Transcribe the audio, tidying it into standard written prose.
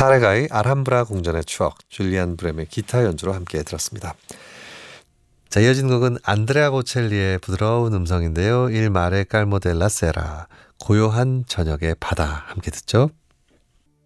파레가의 알함브라 궁전의 추억, 줄리안 브렘의 기타 연주로 함께 들었습니다. 자, 이어진 곡은 안드레아 보첼리의 부드러운 음성인데요. Il mare calmo della sera, 고요한 저녁의 바다 함께 듣죠.